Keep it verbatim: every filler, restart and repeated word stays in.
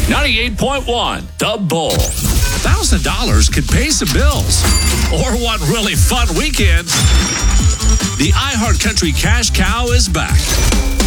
ninety-eight point one, The Bull. one thousand dollars could pay some bills. Or one really fun weekend. The iHeartCountry Cash Cow is back.